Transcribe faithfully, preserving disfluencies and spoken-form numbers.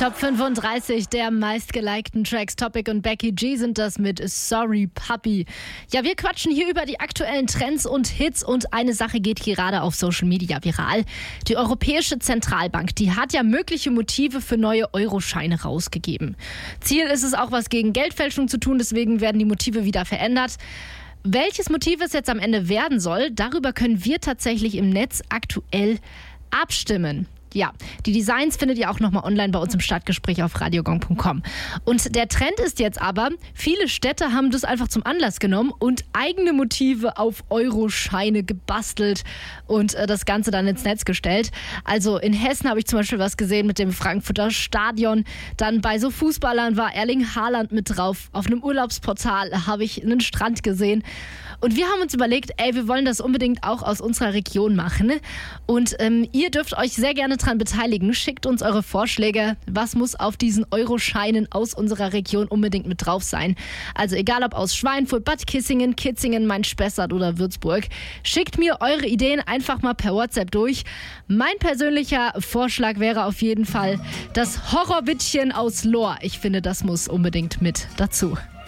Top fünfunddreißig der meistgelikten Tracks. Topic und Becky G sind das mit Sorry Puppy. Ja, wir quatschen hier über die aktuellen Trends und Hits und eine Sache geht gerade auf Social Media viral. Die Europäische Zentralbank, die hat ja mögliche Motive für neue Euroscheine rausgegeben. Ziel ist es auch, was gegen Geldfälschung zu tun, deswegen werden die Motive wieder verändert. Welches Motiv es jetzt am Ende werden soll, darüber können wir tatsächlich im Netz aktuell abstimmen. Ja, die Designs findet ihr auch nochmal online bei uns im Stadtgespräch auf radiogong punkt com. Und der Trend ist jetzt aber, viele Städte haben das einfach zum Anlass genommen und eigene Motive auf Euroscheine gebastelt und äh, das Ganze dann ins Netz gestellt. Also in Hessen habe ich zum Beispiel was gesehen mit dem Frankfurter Stadion. Dann bei so Fußballern war Erling Haaland mit drauf. Auf einem Urlaubsportal habe ich einen Strand gesehen. Und wir haben uns überlegt, ey, wir wollen das unbedingt auch aus unserer Region machen. Und ähm, ihr dürft euch sehr gerne daran beteiligen. Schickt uns eure Vorschläge. Was muss auf diesen Euroscheinen aus unserer Region unbedingt mit drauf sein? Also egal ob aus Schweinfurt, Bad Kissingen, Kitzingen, Main-Spessart oder Würzburg. Schickt mir eure Ideen einfach mal per WhatsApp durch. Mein persönlicher Vorschlag wäre auf jeden Fall das Horrorwittchen aus Lohr. Ich finde, das muss unbedingt mit dazu.